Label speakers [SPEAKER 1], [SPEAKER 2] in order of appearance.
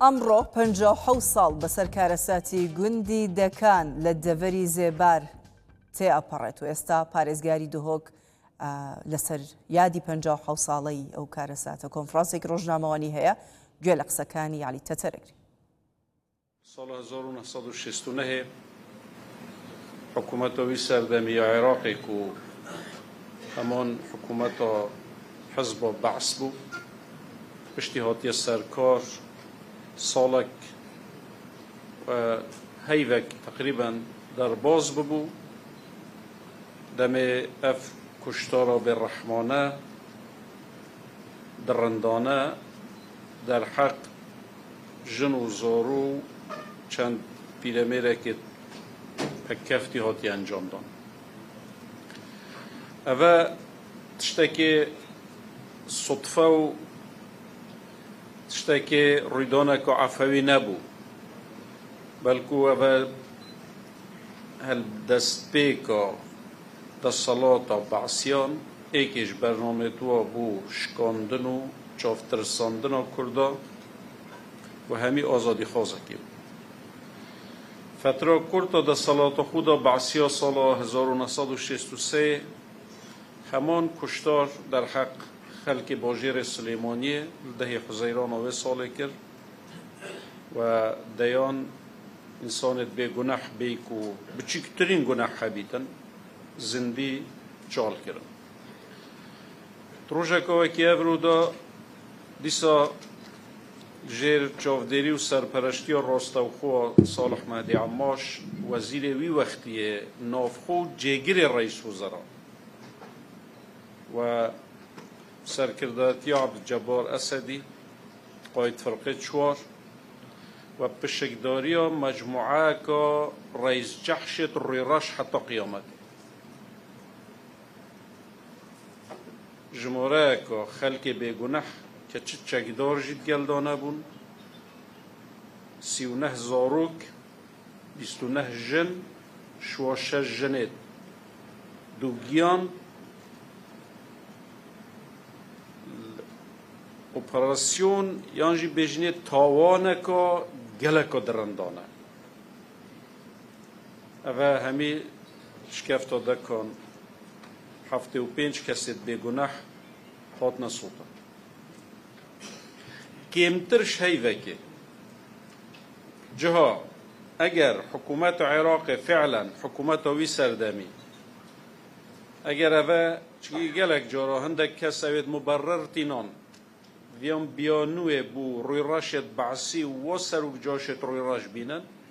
[SPEAKER 1] ئەمڕۆ 57 ساڵ بەسەر کارەساتی گوندی دەکان لە دەڤەری زێبار تێئەپەڕێت و ئێستا پارێزگاری دهۆک لەسەر یادی 57 ساڵەی ئەو کارەساتە کۆنفرانسێک ڕۆژنامەوانی هەیە گوێ لە قسەکانی عەلی تەتەرەگری.
[SPEAKER 2] ساڵ 1969 حکوومەتەوەی سەردەمی عێراقێک و هەمان حکوومەتە حزبە بەعس بوو پشتی هاتیە سەرکار ساڵێک هەیڤێک تقریباً دەرباز ببوو دەمێ ئەف کوشتارە بێڕەحمانە درڕندانە دەرحەق ژن و زۆر و چەند پیرەمێرێکی پەککەفتی هاتی ئەنجامدان. ئەvە تشتێکی سوتفە و تشتێکی ڕوویدانێکە عەفەوی نەبوو بەڵکو ئەvە هەڵدەستپێکە دەسەڵاتە بەعسیان ئێکیش بەرنامەتوە بوو شکاندن و چاوترساندنە کوردا و هەمی ئازادی خۆزەکی بوو. فترە کورتە دەسەڵاتە خودا بەعسیە ساڵە 1963 هەمان کوشتار دەرحەق خەلکی باژێرە سلێمانیە دەهی حوزەیرانەوە ساڵێ کرد و دەیان ئینسانێت بێگونەح بێک و بچیکترین گونەح هەبیتن زیندی چاڵ کردن. ڕۆژێکەوەکی ئەڤرودا دیسا ژێر چاودێری و سەرپەرشتیە ڕۆستەوخۆ ساڵح مەهدی عەماش وەزیرێ وی وەختیە ناوخۆ و جێگیرێ ڕەیس وەزەرا و سەرکردایەتی عەبدولجەبار ئەسەدی قاید فەرقەی چوار و پشکداریە مەجموعەیەکە ڕەیس جەحشێت ڕوویڕەش حتا قیامەت ژمارەیەکە خەلکی بێگونەح کە چ چەکدار ژی گەلدانە بوون 39 زاروک 29 ژن 6 ژنێت دوو گیان ئۆپەراسیۆن یانجی بێژنێت تاوانێکە گەلێکە درڕندانە. ئەvە هەمی شکەفتە دەکەن 75 کەسێت بێگونەح هاتنە سوڵتان. کێمترش هەیڤێکێ جها ئەگەر حکوومەتە عێراقی فعلا حکوومەتەوەی سەردەمی ئەگەر ئەvە چی گەلێک جارە هەندێک کەس ئەوێت مبەرڕەر تینان ویان بیانوێ بوو ڕوویڕەشێت بەعسی و وە سەرۆک جاشێت ڕوویڕەش بینن